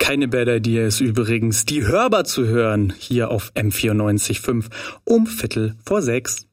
Keine bad idea ist übrigens, die Hörbar zu hören, hier auf M94.5 um 5:45.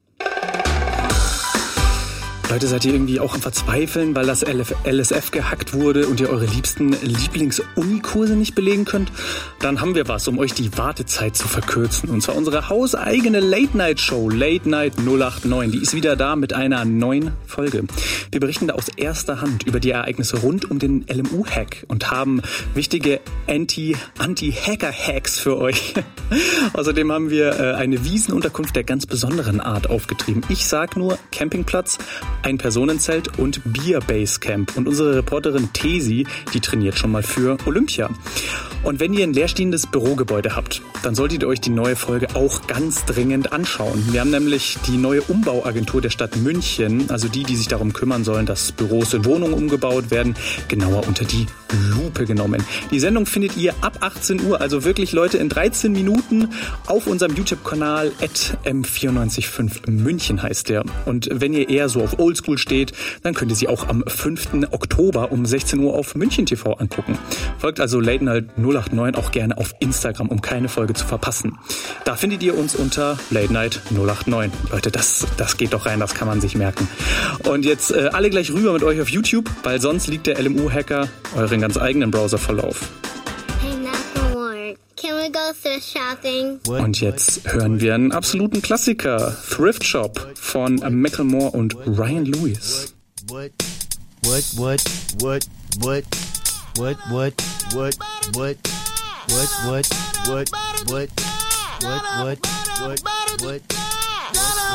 Leute, seid ihr irgendwie auch am Verzweifeln, weil das LSF gehackt wurde und ihr eure liebsten Lieblings-Unikurse nicht belegen könnt? Dann haben wir was, um euch die Wartezeit zu verkürzen. Und zwar unsere hauseigene Late-Night-Show, Late Night 089. Die ist wieder da mit einer neuen Folge. Wir berichten da aus erster Hand über die Ereignisse rund um den LMU-Hack und haben wichtige Anti-Hacker-Hacks für euch. Außerdem haben wir eine Wiesenunterkunft der ganz besonderen Art aufgetrieben. Ich sag nur Campingplatz, ein Personenzelt und Bier-Basecamp. Und unsere Reporterin Tesi, die trainiert schon mal für Olympia. Und wenn ihr ein leerstehendes Bürogebäude habt, dann solltet ihr euch die neue Folge auch ganz dringend anschauen. Wir haben nämlich die neue Umbauagentur der Stadt München, also die sich darum kümmern sollen, dass Büros in Wohnungen umgebaut werden, genauer unter die Lupe genommen. Die Sendung findet ihr ab 18 Uhr, also wirklich Leute in 13 Minuten auf unserem YouTube-Kanal @M94.5 München heißt der. Und wenn ihr eher so auf Oldschool steht, dann könnt ihr sie auch am 5. Oktober um 16 Uhr auf München TV angucken. Folgt also Late Night 089 auch gerne auf Instagram, um keine Folge zu verpassen. Da findet ihr uns unter Late Night 089. Leute, das geht doch rein, das kann man sich merken. Und jetzt alle gleich rüber mit euch auf YouTube, weil sonst liegt der LMU-Hacker euren ganz eigenen Browserverlauf. Can we go thrift shopping? Und jetzt hören wir einen absoluten Klassiker, Thrift Shop von Macklemore und Ryan Lewis. What?